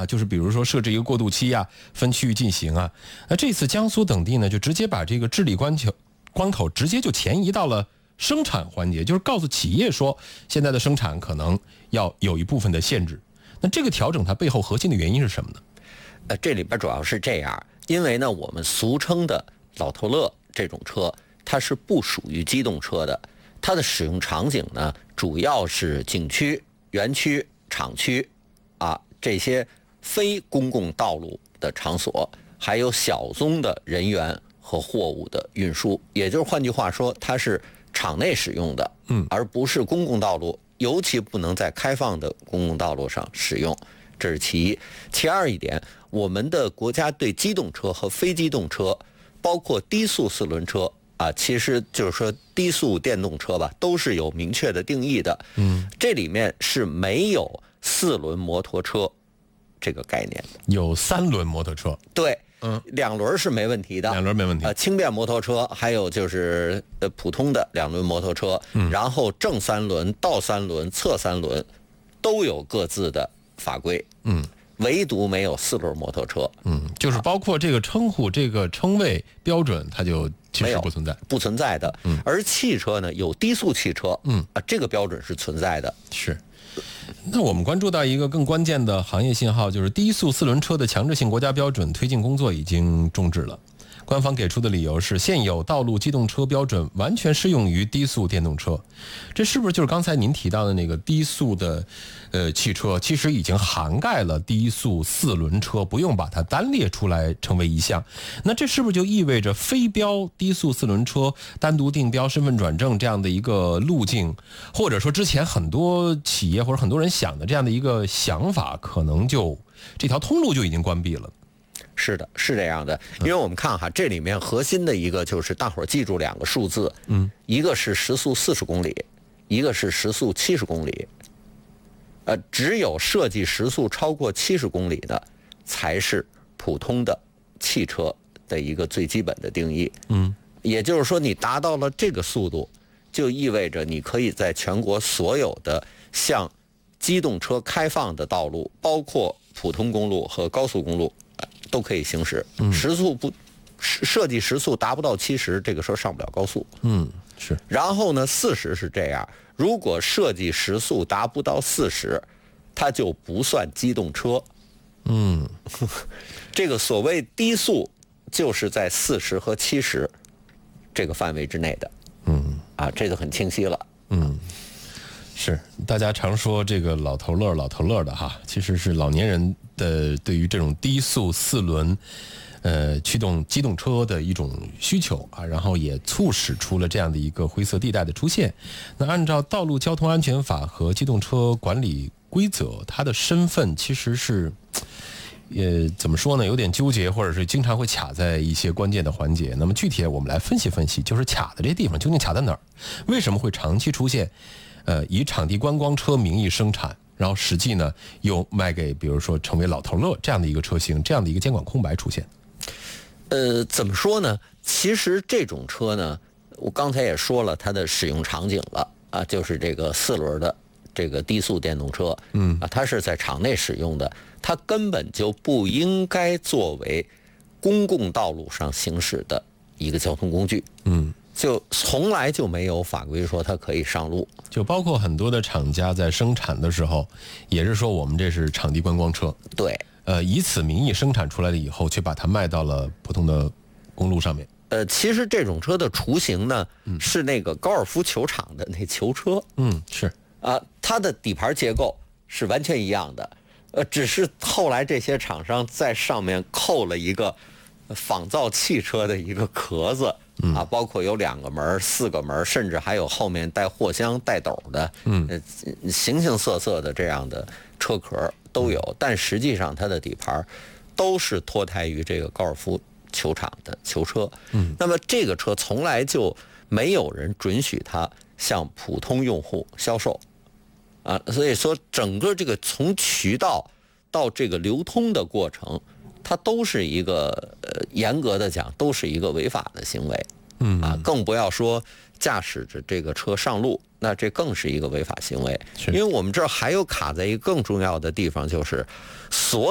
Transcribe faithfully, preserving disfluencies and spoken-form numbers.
啊，就是比如说设置一个过渡期啊，分区域进行啊。那这次江苏等地呢，就直接把这个治理关口关口直接就前移到了生产环节，就是告诉企业说，现在的生产可能要有一部分的限制。那这个调整它背后核心的原因是什么呢？ 呃，这里边主要是这样，因为呢，我们俗称的老头乐这种车，它是不属于机动车的，它的使用场景呢，主要是景区、园区、厂区，啊，这些非公共道路的场所，还有小宗的人员和货物的运输。也就是换句话说，它是场内使用的，嗯，而不是公共道路，尤其不能在开放的公共道路上使用。这是其一。其二一点，我们的国家对机动车和非机动车，包括低速四轮车啊，其实就是说低速电动车吧，都是有明确的定义的。嗯，这里面是没有四轮摩托车这个概念的。 有三轮摩托车。 对。嗯，两轮是没问题的， 两轮没问题。 呃，轻便摩托车，还有就是呃普通的两轮摩托车，嗯，然后正三轮、倒三轮、侧三轮，都有各自的法规，嗯，唯独没有四轮摩托车， 嗯，就是包括这个称呼、这个称谓标准，它就其实不存在， 不存在的。嗯，而汽车呢，有低速汽车，嗯啊，这个标准是存在的， 是。那我们关注到一个更关键的行业信号，就是低速四轮车的强制性国家标准推进工作已经终止了。官方给出的理由是，现有道路机动车标准完全适用于低速电动车。这是不是就是刚才您提到的那个低速的呃汽车，其实已经涵盖了低速四轮车，不用把它单列出来成为一项？那这是不是就意味着非标低速四轮车单独定标身份转正这样的一个路径，或者说之前很多企业或者很多人想的这样的一个想法，可能就这条通路就已经关闭了？ 是的，是这样的，因为我们看哈，这里面核心的一个就是大伙儿记住两个数字，嗯，一个是时速四十公里，一个是时速七十公里。呃，只有设计时速超过七十公里的，才是普通的汽车的一个最基本的定义。嗯，也就是说，你达到了这个速度，就意味着你可以在全国所有的向机动车开放的道路，包括普通公路和高速公路，都可以行驶。嗯，时速不设计时速达不到七十，这个车上不了高速。 嗯，是。 然后呢，四十是这样，如果设计时速达不到四十，它就不算机动车。 嗯， 这个所谓低速，就是在四十和七十这个范围之内的。嗯，啊，这就很清晰了。 嗯。是，大家常说这个老头乐老头乐的哈，其实是老年人的对于这种低速四轮呃驱动机动车的一种需求啊，然后也促使出了这样的一个灰色地带的出现。那按照道路交通安全法和机动车管理规则，它的身份其实是呃怎么说呢，有点纠结，或者是经常会卡在一些关键的环节。那么具体我们来分析分析，就是卡的这地方究竟卡在哪儿？为什么会长期出现呃，以场地观光车名义生产，然后实际呢又卖给比如说成为老头乐这样的一个车型，这样的一个监管空白出现？ 呃，怎么说呢？其实这种车呢，我刚才也说了它的使用场景了啊，就是这个四轮的这个低速电动车，嗯啊，它是在场内使用的，它根本就不应该作为公共道路上行驶的一个交通工具，嗯。就从来就没有法规说它可以上路， 就包括很多的厂家在生产的时候，也是说我们这是场地观光车， 对， 呃，以此名义生产出来了以后，却把它卖到了普通的公路上面。 呃，其实这种车的雏形呢，嗯、是那个高尔夫球场的那球车， 嗯，是啊、呃，它的底盘结构是完全一样的，呃，只是后来这些厂商在上面扣了一个仿造汽车的一个壳子。啊，包括有两个门、四个门，甚至还有后面带货箱、带斗的，嗯，形形色色的这样的车壳都有。但实际上，它的底盘都是脱胎于这个高尔夫球场的球车。嗯，那么这个车从来就没有人准许它向普通用户销售，啊，所以说整个这个从渠道到这个流通的过程。它都是一个呃，严格的讲，都是一个违法的行为，嗯啊，更不要说驾驶着这个车上路，那这更是一个违法行为。因为我们这儿还有卡在一个更重要的地方，就是所